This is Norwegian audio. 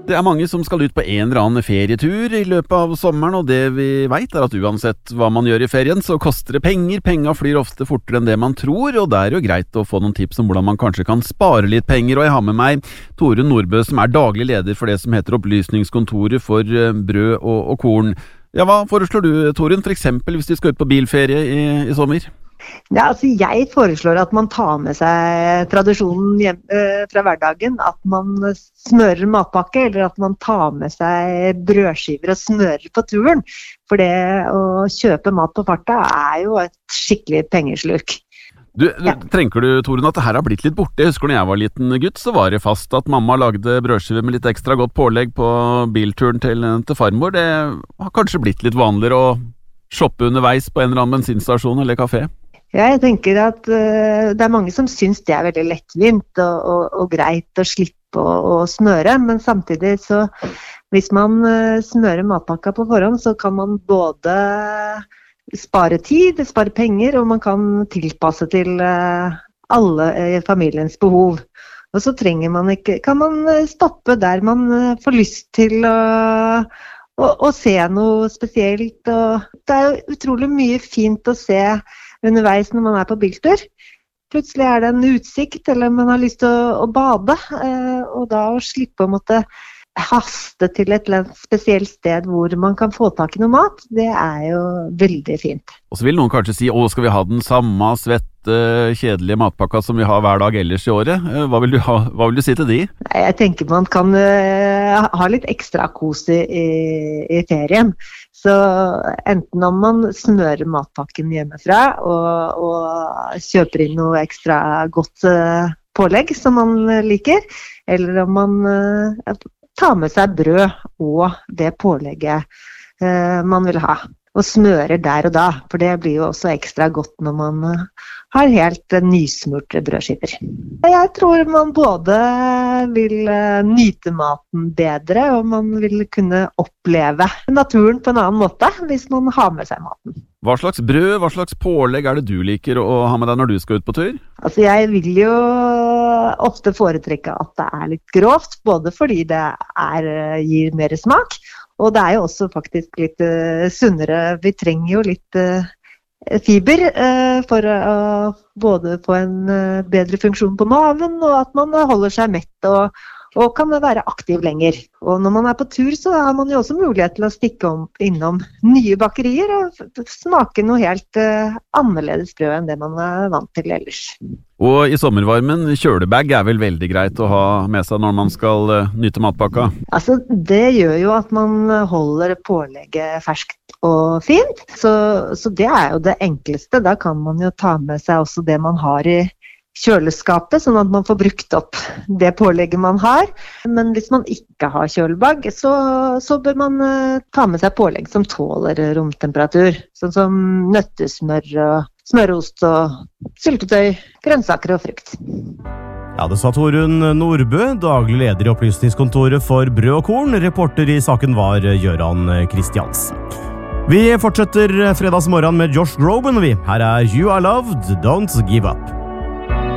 Det mange som skal ut på en eller annen ferietur I løpet av sommeren, og det vi vet at uansett hva man gjør I ferien, så koster det penger. Penga flyr ofte fortere enn det man tror, og det jo greit å få noen tips om hvordan man kanskje kan spare litt penger. Og jeg har med meg Torunn Nordbø, som daglig leder for det som heter Opplysningskontoret for brød og korn. Ja, hva foreslår du, Torunn, for eksempel hvis du skal ut på bilferie I sommer? Ja, altså jeg foreslår at man tar med seg tradisjonen fra hverdagen, at man smører matpakke, eller at man tar med seg brødskiver og smører på turen. For det å kjøpe mat på farta jo et skikkelig pengeslurk. Tenker du, Torunn, at det her har blitt litt borte? Jeg husker når jeg var liten gutt, så var det fast at mamma lagde brødskiver med litt ekstra godt pålegg på bilturen til farmor. Det har kanskje blitt litt vanligere å shoppe underveis på en eller annen bensinstasjon eller kafé? Ja, jeg tenker at det mange som synes det veldig lettvint og greit å slippe å smøre, men samtidig så, hvis man smører matpakka på forhånd, så kan man både spare tid, spare penger, og man kan tilpasse til alle familiens behov. Og så kan man stoppe der man får lyst til å se noe spesielt. Og det jo utrolig mye fint å se underveis når man på biltur. Plutselig det en utsikt, eller man har lyst til å bade, og da å slippe å måtte haste til et spesielt sted hvor man kan få tak I noe mat, det jo veldig fint. Og så vil noen kanskje si, skal vi ha den samme svette, kjedelige matpakka som vi har hver dag ellers I året? Hva vil du si til de? Jeg tenker man kan ha litt ekstra kos I ferien. Så enten om man smører matpakken hjemmefra og kjøper inn noe ekstra godt pålegg som man liker, eller om man tar med seg brød og det pålegget man vil ha. Og smører der og da, for det blir jo også ekstra godt når man har helt nysmurte brødskiver. Jeg tror man både vil nyte maten bedre, og man vil kunne oppleve naturen på en annen måte hvis man har med seg maten. Hva slags brød, hva slags pålegg det du liker å ha med deg når du skal ut på tur? Altså jeg vil jo ofte foretrekke at det litt grovt, både fordi det gir mer smak, og det jo også faktisk litt sunnere. Vi trenger jo litt fiber for å både få en bedre funksjon på maven, og at man holder seg mett og kan være aktiv lenger. Og når man på tur, så har man jo også mulighet til å stikke innom nye bakerier og smake noe helt annerledes brød enn det man vant til ellers. Og I sommervarmen, kjølebag vel veldig greit å ha med seg når man skal nyte matpakka? Altså, det gjør jo at man holder pålegget ferskt og fint, så det jo det enkleste. Da kan man jo ta med seg også det man har I kjøleskapet, sånn at man får brukt opp det pålegget man har. Men hvis man ikke har kjølebag, så bør man ta med seg pålegg som tåler romtemperatur, sånn som nøttesmør og smørost og syltetøy, grønnsaker og frukt. Ja, det sa Torunn Nordbø, daglig leder I Opplysningskontoret for brød og korn. Reporter I saken var Gøran Kristiansen. Vi fortsetter fredagsmorgen med Josh Groban, vi. Her You Are Loved, Don't Give Up.